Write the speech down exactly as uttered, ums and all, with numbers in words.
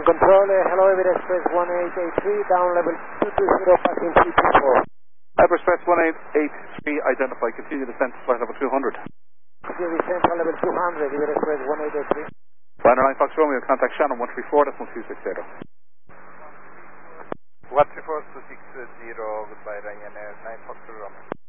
Ground control, uh, hello, Everest Express one eight eight three, down level two two zero, passing three two four. Everest Express one eight eight three, identify, continue descent to flight level two hundred. Continue descent to level two hundred, Everest Express one eight eight three. Ryanair nine Fox Romeo, contact Shannon one three four, decimal two six zero. one three four two six zero, goodbye Ryanair nine Fox Romeo.